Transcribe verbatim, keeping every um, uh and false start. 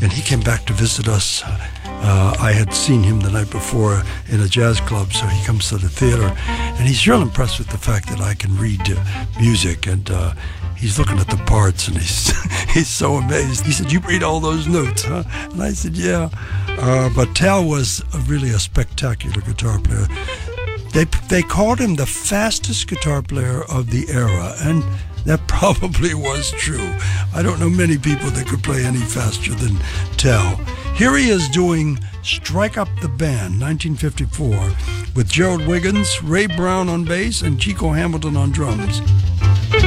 and he came back to visit us. Uh, I had seen him the night before in a jazz club, so he comes to the theater, and he's real impressed with the fact that I can read uh, music, and uh, he's looking at the parts, and he's he's so amazed. He said, "You read all those notes, huh?" And I said, "Yeah." Uh, but Tal was a, really a spectacular guitar player. They they called him the fastest guitar player of the era, and that probably was true. I don't know many people that could play any faster than Tal. Here he is doing Strike Up the Band, nineteen fifty-four, with Gerald Wiggins, Ray Brown on bass, and Chico Hamilton on drums.